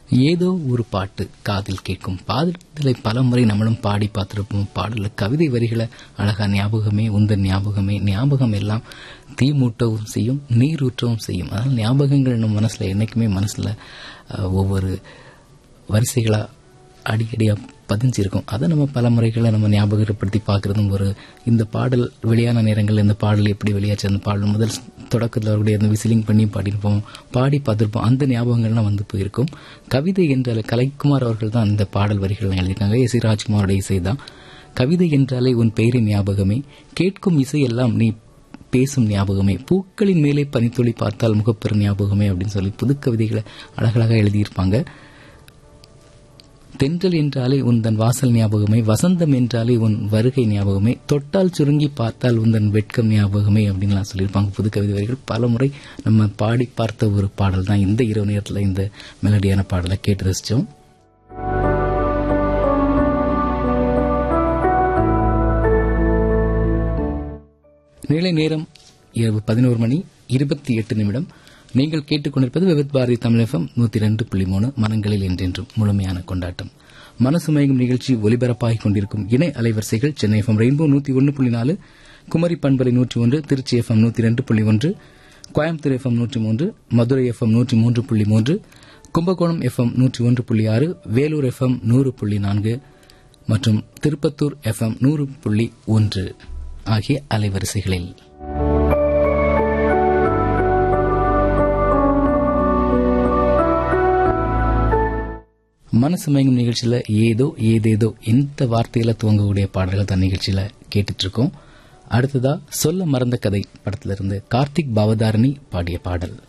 ஏதோ ஒரு பாட்டு காதில் கேட்கும். பாடலை பலமுறை நம்மளும் பாடி பார்த்திருப்போம். பாடல கவிதை வரிகளை அழகா ஞாபகமே உந்தன் ஞாபகமே, ஞாபகம் எல்லாம் தீ மூட்டவும் செய்யும், நீர் ஊற்றவும் செய்யும். அதனால் ஞாபகங்கள் நம்ம மனசுல என்னைக்குமே மனசுல ஒவ்வொரு வரிசைகளா அடிக்கடியா பதிஞ்சிருக்கும். அதை நம்ம பல முறைகளை நம்ம ஞாபகப்படுத்தி பார்க்கறதும் ஒரு இந்த பாடல் வெளியான நேரங்களில் இந்த பாடல் எப்படி வெளியாச்சு, அந்த பாடல் முதல் தொடக்கத்தில் அவருடைய அந்த விசிலிங் பண்ணி பாடியிருப்போம், பாடி பார்த்திருப்போம். அந்த ஞாபகங்கள்லாம் வந்து போயிருக்கும். கவிதை என்றாலே கலைக்குமார் அவர்கள் தான் இந்த பாடல் வரிகள் எழுதியிருக்காங்க. எஸ். ராஜ்குமாரோட இசை தான். கவிதை என்றாலே உன் பெயரின் ஞாபகமே, கேட்கும் இசையெல்லாம் நீ பேசும் ஞாபகமே, பூக்களின் மேலே பனித்துளி பார்த்தால் முகப்பெரு ஞாபகமே அப்படின்னு சொல்லி புது கவிதைகளை அழகழகாக எழுதியிருப்பாங்க. தென்றல் என்றாலே உந்தன் வாசல் ஞாபகமே, வசந்தம் என்றாலே உன் வருகை ஞாபகமே, தொட்டால் சுருங்கி பார்த்தால் உந்தன் வெட்கம் ஞாபகமே அப்படின்லாம் சொல்லியிருப்பாங்க. புது கவிதை வரிகள் பல முறை நம்ம பாடி பார்த்த ஒரு பாடல் தான். இந்த இரவு நேரத்தில் இந்த மெலடியான பாடலை கேட்டு ரசிச்சோம். நிலை நேரம் இரவு 11:28. நீங்கள் கேட்டுக்கொண்டிருப்பது விவித் பாரதி தமிழ் FM 102.3 மனங்களில் என்றென்றும் முழுமையான கொண்டாட்டம். மனசு மயங்கும் நிகழ்ச்சி ஒலிபரப்பாகிக் கொண்டிருக்கும் இணை அலைவரிசைகள் சென்னை FM ரெயின்போ 101.4, குமரி பண்பலை 101, Trichy FM 102.1, Coimbatore FM 103, Madurai FM 103.3, Kumbakonam FM 101.6, Vellore FM 100.4 மற்றும் திருப்பத்தூர் FM 100.1 ஆகிய அலைவரிசைகளில் மனசு மயங்கும் நிகழ்ச்சியில ஏதோ ஏதேதோ இந்த வார்த்தையில துவங்கக்கூடிய பாடல்கள் தான் நிகழ்ச்சியில கேட்டுட்டு இருக்கோம். அடுத்ததா சொல்ல மறந்த கதை படத்திலிருந்து கார்த்திக் பாவதாரணி பாடிய பாடல்.